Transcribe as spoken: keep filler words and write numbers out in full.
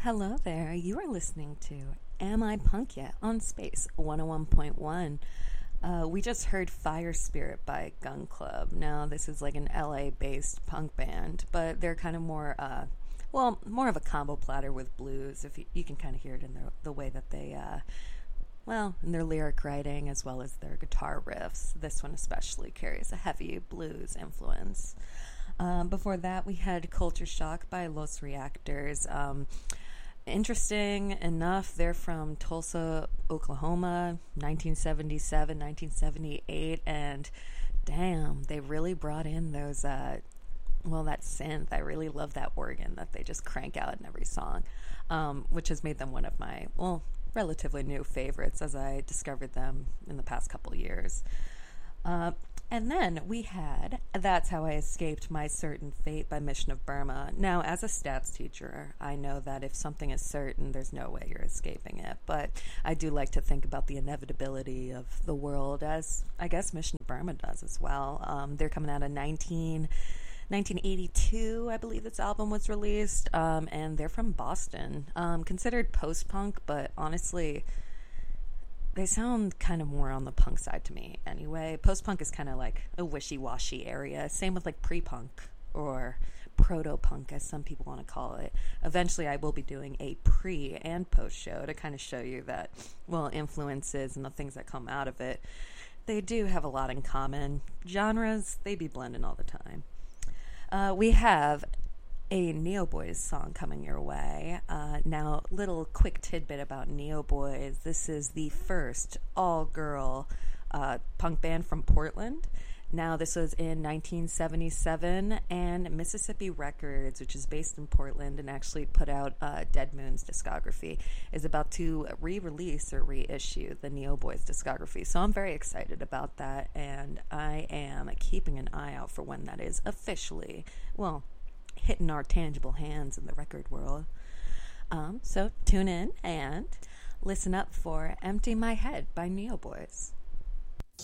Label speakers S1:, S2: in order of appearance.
S1: Hello there. You are listening to Am I Punk Yet on Space one oh one point one. Uh, we just heard Fire Spirit by Gun Club. Now, this is like an L A-based punk band, but they're kind of more, uh, well, more of a combo platter with blues. If you, you can kind of hear it in their, the way that they, uh, well, in their lyric writing as well as their guitar riffs. This one especially carries a heavy blues influence. Um, before that, we had Culture Shock by Los Reactors. Um, interesting enough, they're from Tulsa, Oklahoma, nineteen seventy-seven, nineteen seventy-eight, and damn, they really brought in those, uh, well, that synth. I really love that organ that they just crank out in every song, um, which has made them one of my, well, relatively new favorites as I discovered them in the past couple of years. Uh, And then we had That's How I Escaped My Certain Fate by Mission of Burma. Now, as a stats teacher, I know that if something is certain, there's no way you're escaping it. But I do like to think about the inevitability of the world, as I guess Mission of Burma does as well. Um, they're coming out of nineteen, nineteen eighty-two, I believe this album was released, um, and they're from Boston. Um, considered post-punk, but honestly, they sound kind of more on the punk side to me anyway. Post-punk is kind of like a wishy-washy area. Same with like pre-punk or proto-punk, as some people want to call it. Eventually, I will be doing a pre- and post-show to kind of show you that, well, influences and the things that come out of it, they do have a lot in common. Genres, they be blending all the time. Uh, we have a Neo Boys song coming your way. Uh, now, little quick tidbit about Neo Boys. This is the first all-girl uh, punk band from Portland. Now, this was in nineteen seventy-seven, and Mississippi Records, which is based in Portland and actually put out uh, Dead Moon's discography, is about to re-release or reissue the Neo Boys discography. So I'm very excited about that, and I am keeping an eye out for when that is officially, well, hitting our tangible hands in the record world. Um, so tune in and listen up for Empty My Head by Neo Boys.